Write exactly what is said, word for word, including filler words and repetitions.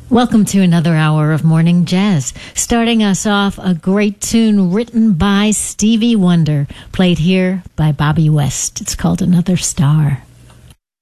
Welcome to another hour of Morning Jazz. Starting us off, a great tune written by Stevie Wonder, played here by Bobby West. It's called Another Star.